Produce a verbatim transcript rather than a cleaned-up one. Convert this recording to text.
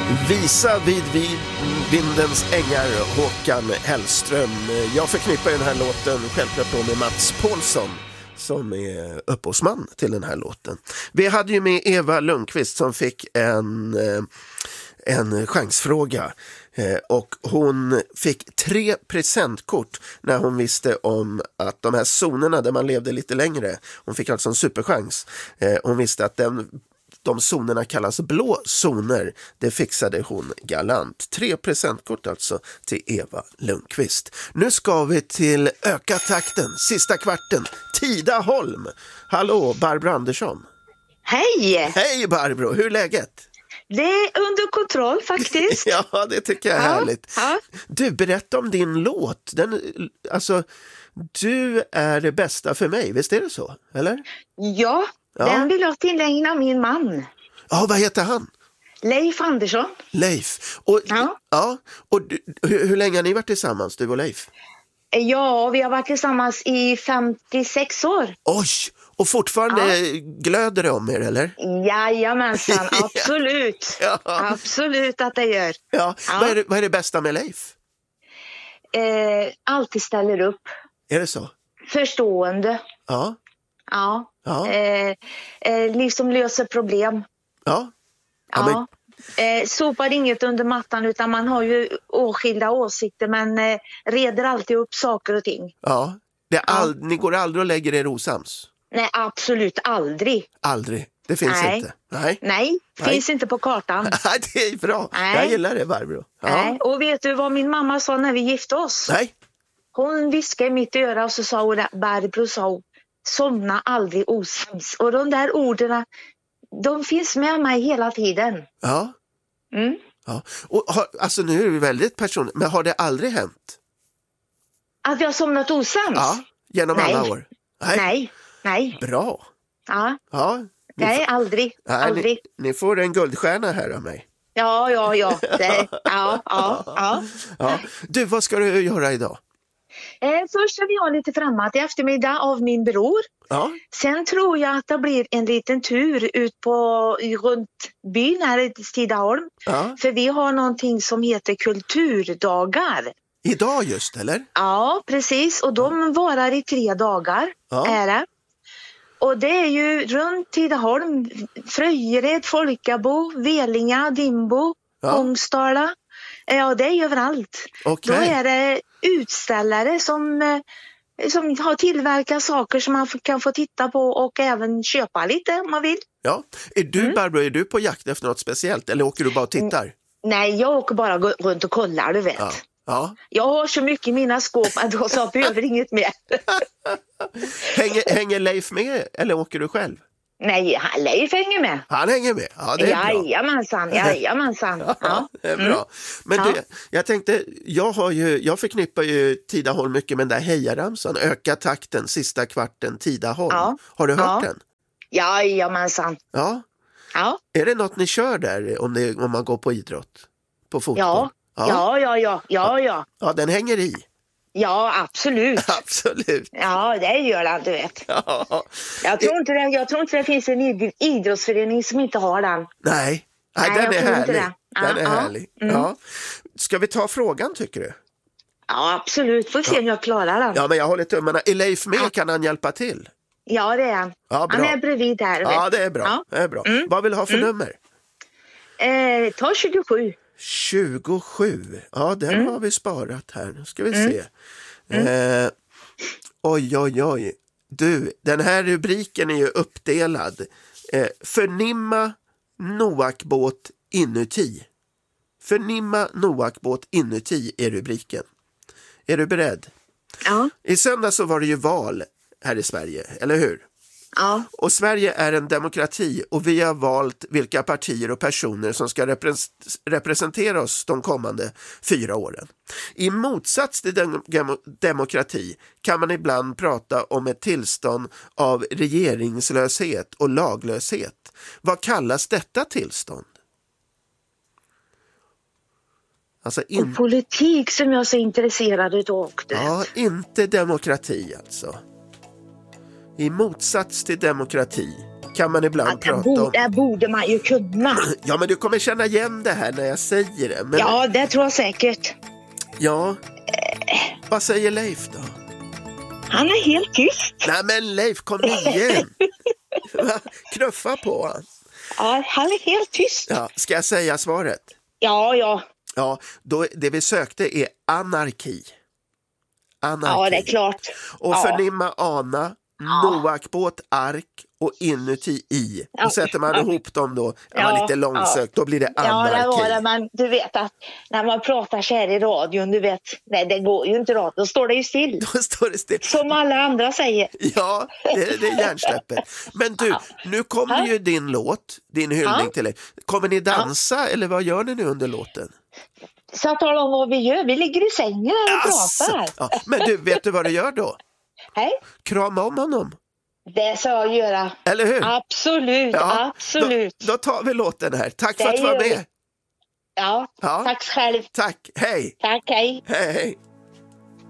Visa vid, vid vindens ängar, Håkan Hellström. Jag förknippar den här låten självklart då med Mats Paulsson som är upphovsman till den här låten. Vi hade ju med Eva Lundqvist som fick en, en chansfråga. Och hon fick tre presentkort när hon visste om att de här zonerna där man levde lite längre, hon fick alltså en superchans. Hon visste att den De zonerna kallas blå zoner. Det fixade hon galant. Tre presentkort alltså till Eva Lundqvist. Nu ska vi till Öka takten, sista kvarten. Tidaholm. Hallå, Barbro Andersson. Hej! Hej Barbro, hur är läget? Det är under kontroll faktiskt. Ja, det tycker jag är ja, härligt. Ja. Du, berätta om din låt. Den, alltså, du är det bästa för mig, visst är det så? Eller? Ja, Ja. Den vill jag tillägna min man. Ja, vad heter han? Leif Andersson. Leif. Och, Ja. ja, och du, hur, hur länge har ni varit tillsammans, du och Leif? Ja, vi har varit tillsammans i femtiosex år. Oj, och fortfarande ja. glöder det om er, eller? Jajamensan, absolut. ja. Absolut att det gör. Ja. Ja. Vad, är det, vad är det bästa med Leif? Eh, alltid ställer upp. Är det så? Förstående. Ja. Ja. ja. Eh, eh, liksom löser problem. Ja. Ja. ja. Men... Eh, sopar inget under mattan utan man har ju åskilda åsikter men eh, reder alltid upp saker och ting. Ja. Det är all... ja. Ni går aldrig och lägger er osams? Nej, absolut aldrig. Aldrig? Det finns Nej. inte? Nej. Nej, Nej. finns inte på kartan. Nej, det är bra. Nej. Jag gillar det, Barbro. Ja. Nej. Och vet du vad min mamma sa när vi gifte oss? Nej. Hon viskade i mitt öra och så sa hon, Barbro sa hon, somna aldrig osams. Och de där orden, de finns med mig hela tiden. Ja. Mm. ja. Och har, alltså nu är det väldigt personligt, men har det aldrig hänt? Att vi har somnat osams? Ja, genom Nej. alla år. Nej. Nej. Nej. Bra. Ja. Ja. Nej, får... aldrig. Nej, aldrig. Ni, ni får en guldstjärna här av mig. Ja, ja, ja. Det, ja, ja, ja. ja. Du, vad ska du göra idag? Eh, först ska vi ha lite framåt i eftermiddag av min bror. Ja. Sen tror jag att det blir en liten tur ut på runt byn här i Tidaholm. Ja. För vi har någonting som heter kulturdagar. Idag just, eller? Ja, precis. Och de varar i tre dagar. Ja. Är det. Och det är ju runt Tidaholm, Fröjered, Folkabo, Velinga, Dimbo, Ja. Ångstala. Ja, det är överallt. Okej. Då är det utställare som, som har tillverkat saker som man kan få titta på och även köpa lite om man vill. Ja. Är du, mm. Barbro, är du på jakt efter något speciellt eller åker du bara och tittar? Nej, jag åker bara runt och kollar, du vet. Ja. Ja. Jag har så mycket i mina skåp att jag så behöver inget mer. hänger, hänger Leif med eller åker du själv? Nej, Leif hänger med. Han hänger med, ja det är bra. Jajamensan, jajamensan. Ja, det är bra. Mm. Men ja. du, jag tänkte, jag, har ju, jag förknippar ju Tidaholm mycket med den där hejaramsan. Öka takten, sista kvarten, Tidaholm. Ja. Har du hört ja. den? Jajamensan. Ja. Ja. Är det något ni kör där om, det, om man går på idrott? På fotboll? Ja. Ja. Ja, ja, ja, ja, ja. Ja, den hänger i. Ja, absolut. Absolut. Ja, det gör den, du vet. Ja. Jag tror inte det, jag tror inte det finns en idrottsförening som inte har den. Nej, Nej, Nej den är härlig. Den ja, är ja. härlig. Mm. Ja. Ska vi ta frågan, tycker du? Ja, absolut. Får se ja. om jag klarar den. Ja, men jag håller tummarna. Är Leif med? Ja. Kan han hjälpa till? Ja, det är han. Ja, bra. Han är bredvid där. Ja, vet. det är bra. Ja. Det är bra. Mm. Vad vill du ha för mm. nummer? Eh, ta tjugosju. tjugosju. Ja, den mm. har vi sparat här. Nu ska vi mm. se. Eh, oj, oj, oj. Du, den här rubriken är ju uppdelad. Eh, förnimma Noakbåt inuti. Förnimma Noakbåt inuti är rubriken. Är du beredd? Ja. I söndag så var det ju val här i Sverige, eller hur? Ja. Och Sverige är en demokrati och vi har valt vilka partier och personer som ska repre- representera oss de kommande fyra åren. I motsats till dem- demokrati kan man ibland prata om ett tillstånd av regeringslöshet och laglöshet. Vad kallas detta tillstånd? Alltså in... Och politik som jag är så intresserad av. Ja, inte demokrati alltså. I motsats till demokrati kan man ibland Ja, det, prata borde, om. det borde man ju kunna. Ja, men du kommer känna igen det här när jag säger det. Men, Ja, det tror jag säkert. ja. Vad säger Leif då? Han är helt tyst. Nej men Leif, kom igen. Knuffa på han. Ja, han är helt tyst. Ja, ska jag säga svaret? Ja, ja. Ja, då, det vi sökte är anarki. Anarki. Ja, det är klart. Och Ja. förnimma ana, Noakbåt, ark och inuti i. Ja. Och sätter man ihop dem då, ja, Ja, lite långsökt, då blir det Ja, anarki. det var det, men du vet att när man pratar så här i radion, du vet, nej det går ju inte radion, då står det ju still. Då står det still. Som alla andra säger. Ja, det, det är hjärnsläppet. Men du, nu kommer ju din låt, din hyllning Ja. till dig. Kommer ni dansa eller vad gör ni nu under låten? Så att tala om vad vi gör, vi ligger i sängen här och Asså. pratar. Ja, men du, vet du vad du gör då? Hej, Krama om honom, det ska jag göra. eller hur? Absolut, Ja, absolut. Då, då tar vi låten här. Tack för Det att du var gör vi. med. Ja, Ja. tack själv. Tack, hej. Tack, hej. Hej, hej.